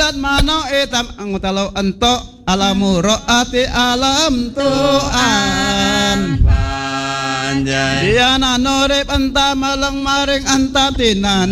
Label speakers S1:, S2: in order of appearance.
S1: Idat manong itam ang talo anto alamuro ati alam tuan
S2: Panjay
S1: Diana norip anta malang maring anta tinan